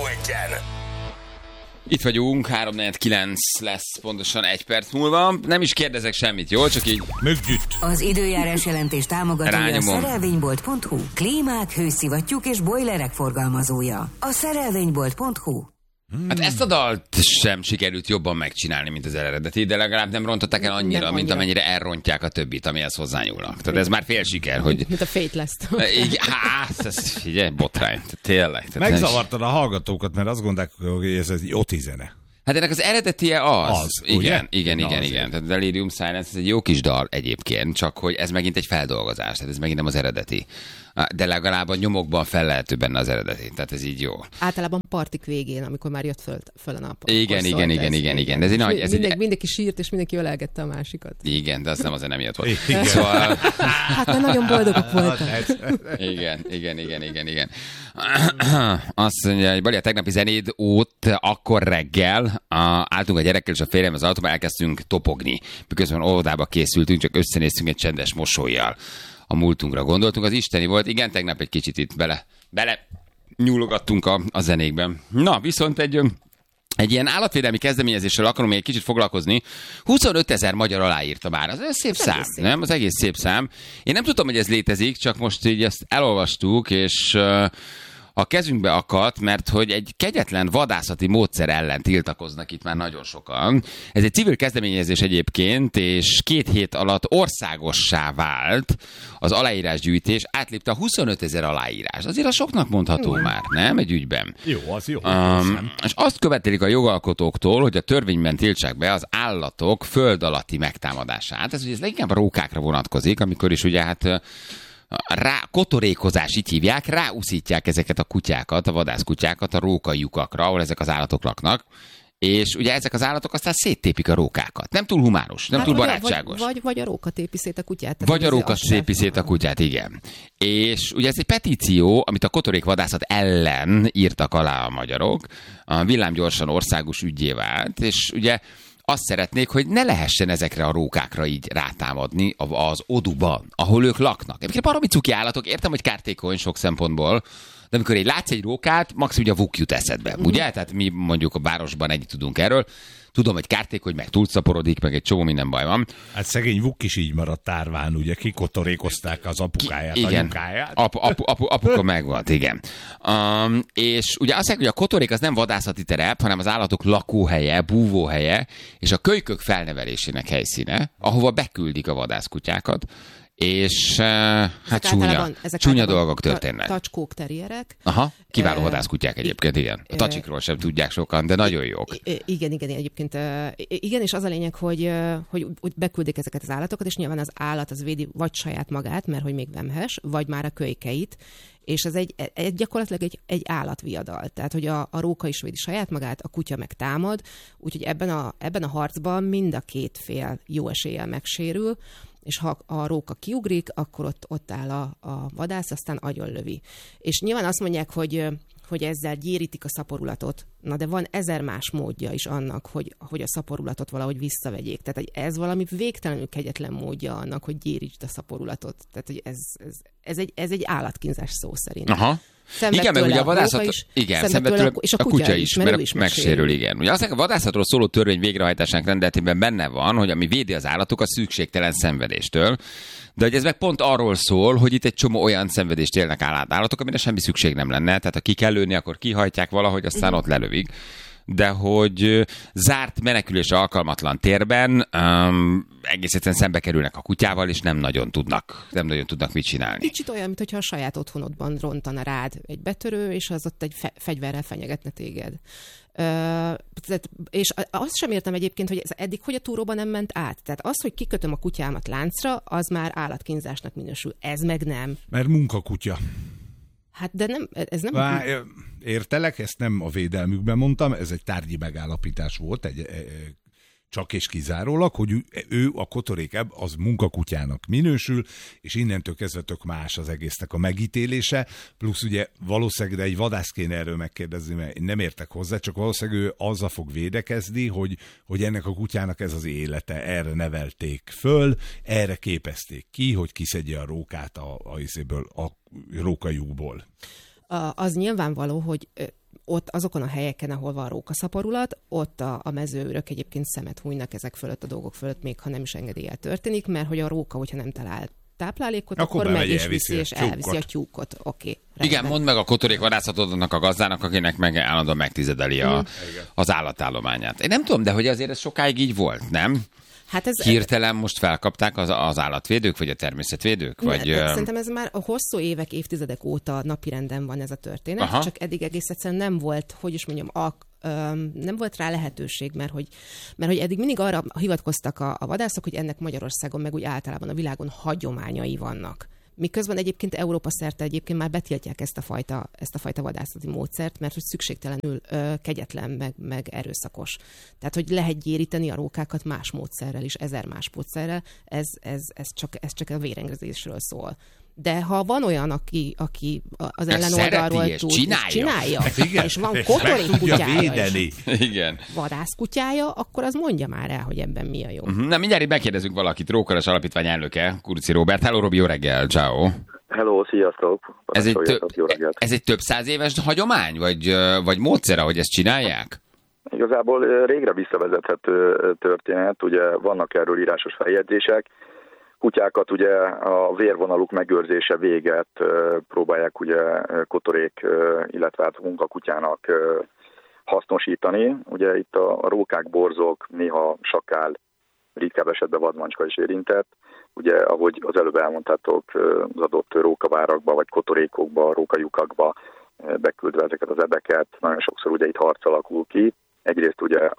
Egyen. Itt vagyunk, 3:49 lesz pontosan 1 perc múlva. Nem is kérdezek semmit, jó? Csak így... Möggyütt. Az időjárás jelentés támogatója a Rányomom. szerelvénybolt.hu. Klímák, hőszivattyúk és bojlerek forgalmazója. A szerelvénybolt.hu. Hát ezt a dalt sem sikerült jobban megcsinálni, mint az eredeti, de legalább nem rontották el annyira, mint amennyire elrontják a többit, amihez hozzányúlnak. Tehát ez már fél siker, hogy... Mint a Fateless. Hát, ez figyelj, botrány. Tényleg. Megzavartad a hallgatókat, mert azt gondolják, hogy ez egy Oti zene. Hát ennek az eredetie az. Igen. Azért. Tehát Delirium Silence, ez egy jó kis dal egyébként, csak hogy ez megint egy feldolgozás, tehát ez megint nem az eredeti. De legalább a nyomokban fellehető benne az eredeti, tehát ez így jó. Általában partik végén, amikor már jött föl a nap. Igen. De ez Mindenki sírt, és mindenki ölelgette a másikat. Igen, de az nem azért nem miatt volt. Igen. Szóval... Hát mert nagyon boldogok voltak. Igen. Azt mondja, hogy Bali, a tegnapi zenéd akkor reggel álltunk a gyerekkel és a férjem az autóban, elkezdtünk topogni. Miközben óvodába készültünk, csak összenéztünk egy csendes mosollyal. A múltunkra gondoltunk, az isteni volt. Igen, tegnap egy kicsit itt bele nyúlogattunk a zenékben. Na, viszont egy ilyen állatvédelmi kezdeményezéssel akarom még egy kicsit foglalkozni. 25 000 magyar aláírta már. Az szép szám, nem? Az egész szép szám. Én nem tudtam, hogy ez létezik, csak most így ezt elolvastuk, és a kezünkbe akadt, mert hogy egy kegyetlen vadászati módszer ellen tiltakoznak itt már nagyon sokan. Ez egy civil kezdeményezés egyébként, és 2 hét alatt országossá vált az aláírásgyűjtés, átlépte a 25 000 aláírás. Azért a soknak mondható már, nem? Egy ügyben. Jó, az jó. És azt követelik a jogalkotóktól, hogy a törvényben tiltsák be az állatok föld alatti megtámadását. Ez ugye ez leginkább a rókákra vonatkozik, amikor is ugye hát kotorékozás, így hívják, ráúszítják ezeket a kutyákat, a vadászkutyákat a rókai lyukakra, ahol ezek az állatok laknak, és ugye ezek az állatok aztán széttépik a rókákat. Nem túl humánus, nem túl barátságos. Vagy a róka tépi szét a kutyát. Vagy a róka tépi szét a kutyát, igen. És ugye ez egy petíció, amit a kotorékvadászat ellen írtak alá a magyarok, villámgyorsan országos üggyé vált, és ugye azt szeretnék, hogy ne lehessen ezekre a rókákra így rátámadni az oduban, ahol ők laknak. Egyébként baromi cuki állatok, értem, hogy kártékony sok szempontból, de amikor egy látsz egy rókát, maximum ugye a vuk jut eszedbe, ugye? Tehát mi mondjuk a városban ennyit tudunk erről. Tudom, hogy kártékony, meg túlszaporodik, meg egy csomó minden baj van. Hát szegény vuk is így maradt tárván, ugye? Kikotorékozták az apukáját, igen. anyukáját. Apuka megvolt, igen. És ugye azt mondják, hogy a kotorék az nem vadászati terep, hanem az állatok lakóhelye, búvóhelye, és a kölykök felnevelésének helyszíne, ahova beküldik a vadászkutyákat. És hát csúnya dolgok történnek. Tacskók, terrierek. Aha, kiváló vadászkutyák egyébként, igen. A tacsikról sem tudják sokan, de nagyon jók. Igen, egyébként. Igen, és az a lényeg, hogy beküldik ezeket az állatokat, és nyilván az állat az védi vagy saját magát, mert hogy még vemhes, vagy már a kölykeit, és ez gyakorlatilag egy állatviadal. Tehát, hogy a róka is védi saját magát, a kutya meg támad, úgyhogy ebben a harcban mind a 2 fél jó eséllyel megsérül, és ha a róka kiugrik, akkor ott áll a vadász, aztán agyonlövi. És nyilván azt mondják, hogy ezzel gyérítik a szaporulatot. Na de van 1000 más módja is annak, hogy a szaporulatot valahogy visszavegyék. Tehát ez valami végtelenül kegyetlen módja annak, hogy gyérítsd a szaporulatot. Tehát hogy ez egy állatkínzás szó szerint. Aha. Igen, meg ugye a vadászat, és a kutya is, mert megsérül, igen. Ugye aztán a vadászatról szóló törvény végrehajtásának rendeletében benne van, hogy ami védi az állatokat szükségtelen szenvedéstől, de hogy ez meg pont arról szól, hogy itt egy csomó olyan szenvedést élnek állatok, amire semmi szükség nem lenne, tehát ha ki kell lőni, akkor kihajtják valahogy, aztán ott lelövik. De hogy zárt menekülésre alkalmatlan térben egész egyszerűen szembe kerülnek a kutyával, és nem nagyon tudnak mit csinálni. Kicsit olyan, mintha a saját otthonodban rontana rád egy betörő, és az ott egy fegyverrel fenyegetne téged. És azt sem értem egyébként, hogy ez eddig hogy a túróban nem ment át. Tehát az, hogy kikötöm a kutyámat láncra, az már állatkínzásnak minősül. Ez meg nem. Mert munkakutya. Hát de nem, ez nem... Értelek, ezt nem a védelmükben mondtam, ez egy tárgyi megállapítás volt, csak és kizárólag, hogy ő a kotorék az munkakutyának minősül, és innentől kezdve tök más az egésznek a megítélése, plusz ugye valószínűleg, de egy vadász kéne erről megkérdezni, mert én nem értek hozzá, csak valószínűleg ő azzal fog védekezni, hogy ennek a kutyának ez az élete, erre nevelték föl, erre képezték ki, hogy kiszedje a rókát a rókajúkból. Az nyilvánvaló, hogy ott azokon a helyeken, ahol van rókaszaporulat, ott a mezőőrök egyébként szemet hunynak ezek fölött a dolgok fölött, még ha nem is engedéllyel történik, mert hogy a róka, hogyha nem talál táplálékot, akkor megy és viszi, és elviszi a tyúkot. Oké. Igen, mondd meg a kotorékvadászatodnak a gazdának, akinek meg állandóan megtizedeli az állatállományát. Én nem tudom, de hogy azért ez sokáig így volt, nem? Hát ez hirtelen most felkapták az állatvédők, vagy a természetvédők? Vagy... Szerintem ez már a hosszú évek, évtizedek óta napirenden van ez a történet, Aha. csak eddig egész egyszerűen nem volt, hogy is mondjam, nem volt rá lehetőség, mert hogy eddig mindig arra hivatkoztak a vadászok, hogy ennek Magyarországon, meg úgy általában a világon hagyományai vannak. Miközben egyébként Európa szerte egyébként már betiltják ezt a fajta vadászati módszert, mert hogy szükségtelenül kegyetlen, meg erőszakos. Tehát, hogy lehet gyéríteni a rókákat más módszerrel is, 1000 más módszerrel, ez csak a vérengezésről szól. De ha van olyan, aki az ellenoldalról csinálja, és van kotorékkutyája és vadászkutyája, akkor az mondja már el, hogy ebben mi a jó. Na, mindjárt megkérdezünk valakit, Rókaras Alapítvány elnöke, Kurci Róbert. Hello, Robi, jó reggel, ciao. Hello, sziasztok. Ez egy több száz éves hagyomány, vagy módszer, ahogy ezt csinálják? Igazából régre visszavezethető történet, ugye vannak erről írásos feljegyzések. Kutyákat ugye a vérvonaluk megőrzése véget próbálják ugye kotorék, illetve hát munkakutyának hasznosítani. Ugye itt a rókák, borzok, néha sakál, ritkább esetben vadmacska is érintett. Ugye, ahogy az előbb elmondtátok, az adott rókavárakba, vagy kotorékokba, rókajukakba beküldve ezeket az ebeket, nagyon sokszor ugye itt harc alakul ki. Egyrészt ugye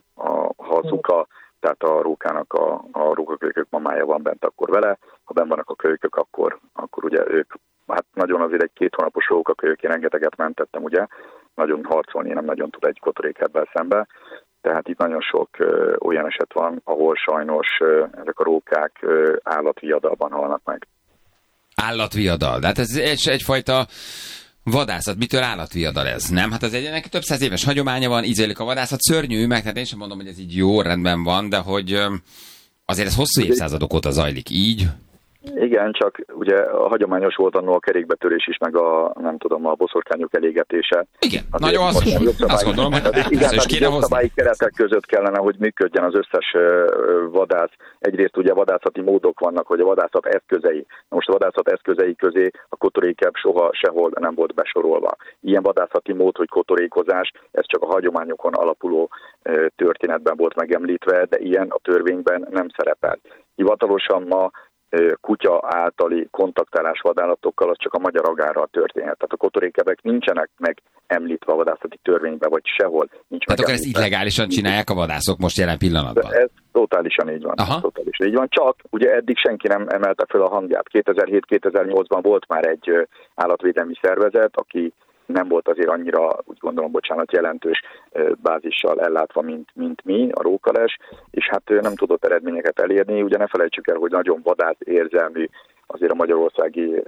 ha a szuka, tehát a rókának a rókakölykök mamája van bent akkor vele, ha benn vannak a kölykök, akkor ugye ők, hát nagyon azért egy 2 hónapos rókakölyök, én rengeteget mentettem, ugye, nagyon harcolni nem nagyon tud egy kotorék ebben szembe, tehát itt nagyon sok olyan eset van, ahol sajnos ezek a rókák állatviadalban halnak meg. Állatviadal, de hát ez egyfajta vadászat, mitől állatviadal ez, nem? Hát ez egy több száz éves hagyománya van, így zajlik a vadászat, szörnyű, meg hát én sem mondom, hogy ez így jó, rendben van, de hogy azért ez hosszú évszázadok óta zajlik így. Igen, csak ugye a hagyományos volt annól a kerékbetörés is, meg a boszorkányok elégetése. Igen, nagyon azt gondolom, hogy ezt is kéne hozni. Jogszabályi keretek között kellene, hogy működjen az összes vadász. Egyrészt ugye vadászati módok vannak, hogy a vadászat eszközei. Most a vadászat eszközei közé a kotorékebb soha sehol nem volt besorolva. Ilyen vadászati mód, hogy kotorékozás, ez csak a hagyományokon alapuló történetben volt megemlítve, de ilyen a törvényben nem szerepel. Hivatalosan ma kutya általi kontaktálás vadállatokkal az csak a magyar agárral történhet. Tehát a kotorékebek nincsenek meg említve a vadászati törvényben, vagy sehol nincs. Tehát akkor ezt illegálisan csinálják a vadászok most jelen pillanatban? Ez totálisan így van. Totálisan így van. Csak ugye eddig senki nem emelte fel a hangját. 2007-2008-ban volt már egy állatvédelmi szervezet, aki nem volt azért annyira, úgy gondolom, jelentős bázissal ellátva, mint mi, a Rókales, és hát nem tudott eredményeket elérni. Ugye ne felejtsük el, hogy nagyon vadász érzelmű azért a magyarországi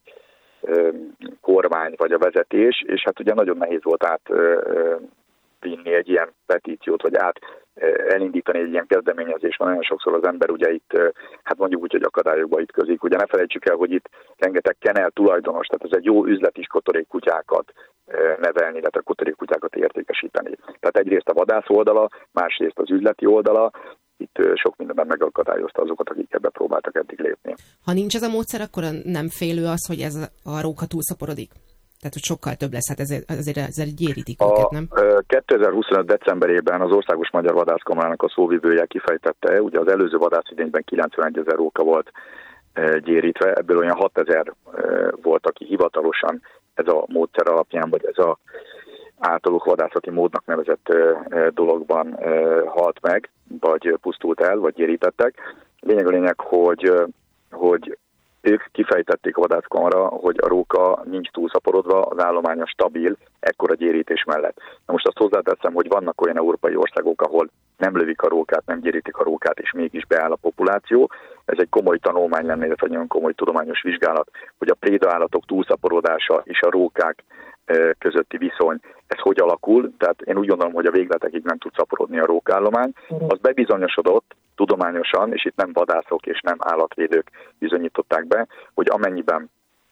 kormány vagy a vezetés, és hát ugye nagyon nehéz volt átvinni egy ilyen petíciót, vagy elindítani egy ilyen kezdeményezést, van nagyon sokszor az ember ugye itt, hát mondjuk úgy, hogy akadályokba ütközik. Ugye ne felejtsük el, hogy itt rengeteg kennel tulajdonos, tehát ez egy jó üzlet is kotorékkutyákat nevelni, illetve kotorékkutyákat értékesíteni. Tehát egyrészt a vadász oldala, másrészt az üzleti oldala, itt sok mindenben megakadályozta azokat, akik ebbe próbáltak eddig lépni. Ha nincs ez a módszer, akkor nem félő az, hogy ez a róka túlszaporodik? Tehát, hogy sokkal több lesz, hát ezért gyérítik őket, nem? 2025. decemberében az Országos Magyar Vadászkamarának a szóvivője kifejtette, ugye az előző vadászidényben 91 000 róka volt gyérítve, ebből olyan 6 000 volt, aki hivatalosan ez a módszer alapján, vagy ez a általuk vadászati módnak nevezett dologban halt meg, vagy pusztult el, vagy gyérítettek. Lényeg, hogy ők kifejtették a vadászkamara, hogy a róka nincs túlszaporodva, az állománya stabil, ekkora gyérítés mellett. Na most azt hozzáteszem, hogy vannak olyan európai országok, ahol nem lövik a rókát, nem gyérítik a rókát, és mégis beáll a populáció. Ez egy komoly tanulmány lenne, illetve egy nagyon komoly tudományos vizsgálat, hogy a prédaállatok túlszaporodása és a rókák közötti viszony, ez hogy alakul. Tehát én úgy gondolom, hogy a végletekig nem tud szaporodni a rókállomány. Az bebizonyosodott tudományosan, és itt nem vadászok és nem állatvédők bizonyították be, hogy amennyiben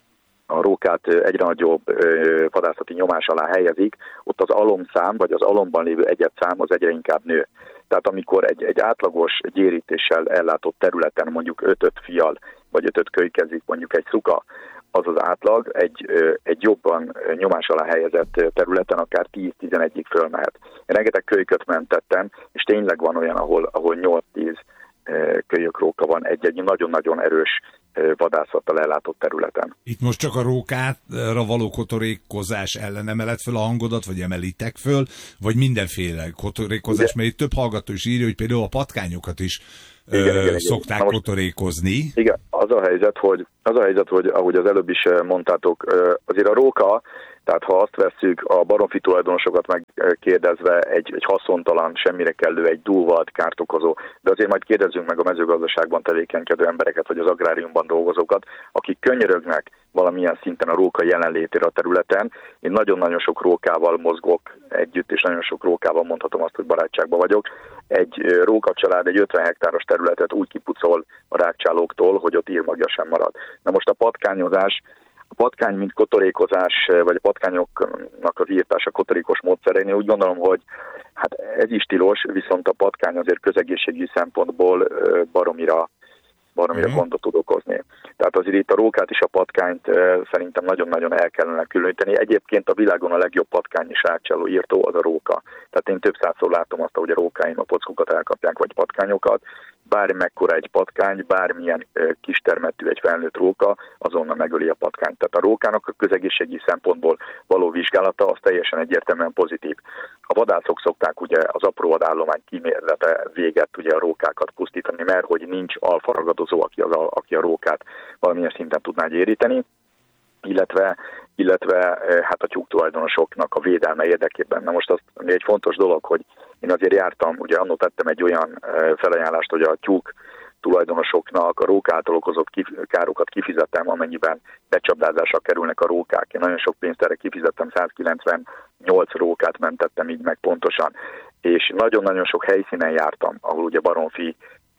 a rókát egyre nagyobb vadászati nyomás alá helyezik, ott az alomszám, vagy az alomban lévő egyedszám az egyre inkább nő. Tehát amikor egy átlagos gyérítéssel ellátott területen mondjuk 5-5 fial, vagy 5-5 kölykezik mondjuk egy szuka, az az átlag egy jobban nyomás alá helyezett területen akár 10-11-ig fölmehet. Én rengeteg kölyköt mentettem, és tényleg van olyan, ahol 8-10 kölyökróka van egy nagyon-nagyon erős vadászattal ellátott területen. Itt most csak a rókára való kotorékozás ellen emeled föl a hangodat, vagy emelitek föl, vagy mindenféle kotorékozás, mert itt több hallgató is írja, hogy például a patkányokat is szokták kotorékozni. Igen, az a helyzet, hogy ahogy az előbb is mondtátok, azért a róka, tehát ha azt vesszük, a baromfi tulajdonosokat megkérdezve egy haszontalan, semmire kellő, egy dúlvad, kárt okozó, de azért majd kérdezzünk meg a mezőgazdaságban tevékenykedő embereket, vagy az agráriumban dolgozókat, akik könyörögnek valamilyen szinten a róka jelenlétére a területen. Én nagyon-nagyon sok rókával mozgok együtt, és nagyon sok rókával mondhatom azt, hogy barátságban vagyok. Egy rókacsalád egy 50 hektáros területet úgy kipucol a rákcsálóktól, hogy ott írmagja sem marad. Na most a patkányozás, a patkány, mint kotorékozás, vagy a patkányoknak az írtása kotorékos módszerén, én úgy gondolom, hogy hát ez is tilos, viszont a patkány azért közegészségügyi szempontból baromira gondot tud okozni. Tehát azért itt a rókát és a patkányt szerintem nagyon-nagyon el kellene különíteni. Egyébként a világon a legjobb patkány és rákcsáló írtó az a róka. Tehát én több százszor látom azt, hogy a rókáim a pockokat elkapják, vagy patkányokat. Bármekkora egy patkány, bármilyen kistermetű egy felnőtt róka, azonnal megöli a patkányt. Tehát a rókának a közegészségügyi szempontból való vizsgálata az teljesen egyértelműen pozitív. A vadászok szokták ugye az apró vadállomány kímélete véget ugye a rókákat pusztítani, mert hogy nincs alfaragadozó, aki a rókát valamilyen szinten tudná gyéríteni, illetve hát a tyúk tulajdonosoknak a védelme érdekében. Na most az egy fontos dolog, hogy én azért jártam, ugye annól tettem egy olyan felajánlást, hogy a tyúk tulajdonosoknak a róka által okozott károkat kifizettem, amennyiben becsapdázásra kerülnek a rókák. Én nagyon sok pénzt erre kifizettem, 198 rókát mentettem így meg pontosan. És nagyon-nagyon sok helyszínen jártam, ahol ugye baromfi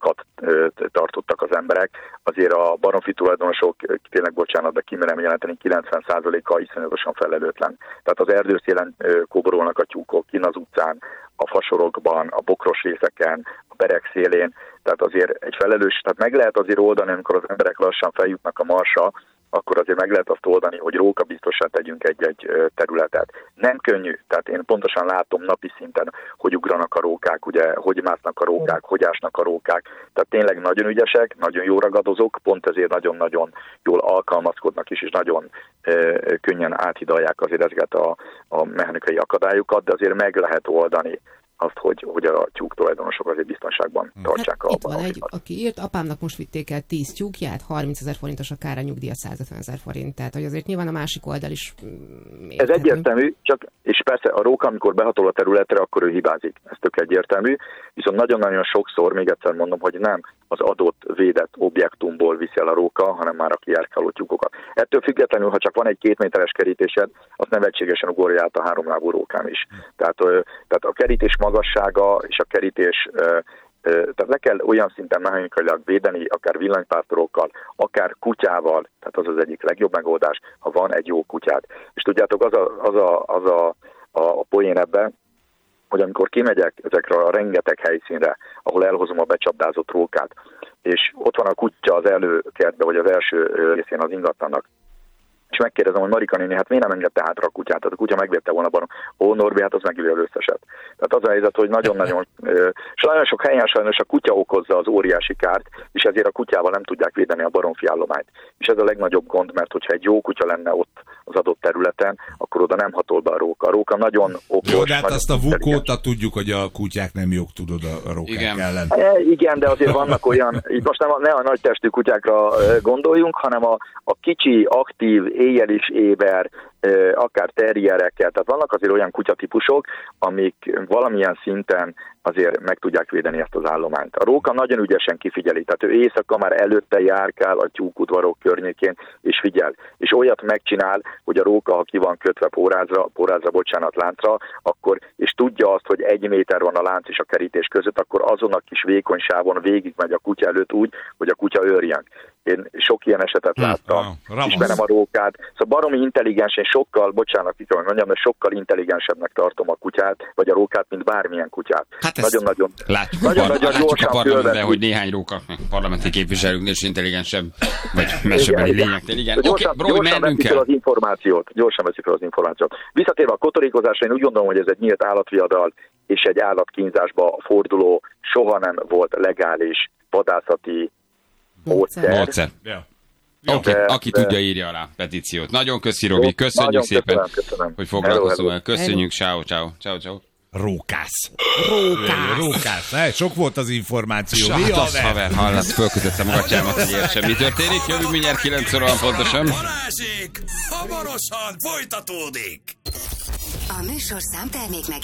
tartottak az emberek. Azért a baromfi tulajdonosok, tényleg bocsánat, de kimerem jelenteni, 90%-a iszonyatosan felelőtlen. Tehát az erdőszélen kóborolnak a tyúkok, kinn az utcán, a fasorokban, a bokros részeken, a berek szélén. Tehát azért egy felelős, tehát meg lehet azért oldani, amikor az emberek lassan feljutnak a marsra, akkor azért meg lehet azt oldani, hogy róka biztosan tegyünk egy területet. Nem könnyű, tehát én pontosan látom napi szinten, hogy ugranak a rókák, ugye, hogy másznak a rókák, hogy ásnak a rókák. Tehát tényleg nagyon ügyesek, nagyon jó ragadozók, pont ezért nagyon-nagyon jól alkalmazkodnak is, és nagyon könnyen áthidalják azért ezeket a mechanikai akadályokat, de azért meg lehet oldani azt, hogy a tyúk tulajdonosok azért biztonságban tartsák hát itt van egy, aki írt, apámnak most vitték el 10 tyúkját, 30 000 forintos a kára, nyugdíja 150 000 forint. Tehát, hogy azért nyilván a másik oldal is ez egyértelmű, és persze a róka, amikor behatol a területre, akkor ő hibázik. Ez tök egyértelmű. Viszont nagyon-nagyon sokszor, még egyszer mondom, hogy nem az adott védett objektumból viszi el a róka, hanem már a kijárkáló tyúkokat. Ettől függetlenül, ha csak van egy 2 méteres kerítésed, az nevetségesen ugorja át a 3 lábú rókán is. Tehát a kerítés magassága és a kerítés, tehát le kell olyan szinten mechanikailag védeni, akár villanypártorokkal, akár kutyával, tehát az az egyik legjobb megoldás, ha van egy jó kutyád. És tudjátok, az a poén ebben, hogy amikor kimegyek ezekre a rengeteg helyszínre, ahol elhozom a becsapdázott rókát, és ott van a kutya az előkertbe, vagy az első részén az ingatlannak, és megkérdezem, hogy Marika néni, hát miért nem engedte hátra a kutyát? Tehát a kutya megvette volna barom. Norbi, hát az megüli az összeset. Tehát az a helyzet, hogy nagyon-nagyon, és nagyon sok helyen sajnos a kutya okozza az óriási kárt, és ezért a kutyával nem tudják védeni a baromfi állományt. És ez a legnagyobb gond, mert hogyha egy jó kutya lenne ott az adott területen, akkor oda nem hatol be a róka. A róka nagyon okos. Jó, de hát azt a vukóta tudjuk, hogy a kutyák nem jók, tudod, a rókák ellen. Igen, de azért vannak olyan, itt most ne a nagy testű kutyákra gondoljunk, hanem a kicsi, aktív, éjjel is éber, akár terrierekkel, tehát vannak azért olyan kutyatípusok, amik valamilyen szinten azért meg tudják védeni ezt az állományt. A róka nagyon ügyesen kifigyeli, tehát ő éjszaka már előtte járkál a tyúkudvarok környékén, és figyel. És olyat megcsinál, hogy a róka, ha ki van kötve láncra, akkor, és tudja azt, hogy 1 méter van a lánc és a kerítés között, akkor azon a kis vékony sávon végigmegy a kutya előtt úgy, hogy a kutya őrjön. Én sok ilyen esetet láttam, ismerem a rókát. Szóval baromi intelligens, én sokkal intelligensebbnek tartom a kutyát, vagy a rókát, mint bármilyen kutyát. Hát nagyon gyorsan a parlamentben, hogy néhány róka parlamenti képviselőknél is intelligensebb, vagy mesebeli lényeknél. Igen. Gyorsan veszik fel az információt. Visszatérve a kotorékozásra, én úgy gondolom, hogy ez egy nyílt állatviadal és egy állatkínzásba forduló, soha nem volt legális vadászati módszer. Ja. Oké, aki tudja, írja alá petíciót. Nagyon köszi, Robi, köszönjük szépen, hogy foglalkozol. Köszönjük, ciao. Rókász. Sok volt az információ. Hát az haver, hallasz, fölkötöttem a gatyámat, hogy értsem, mi történik. Jövünk mindjárt 9 óra pontosan. Balázsék, hamarosan folytatódik. A műsorszám termék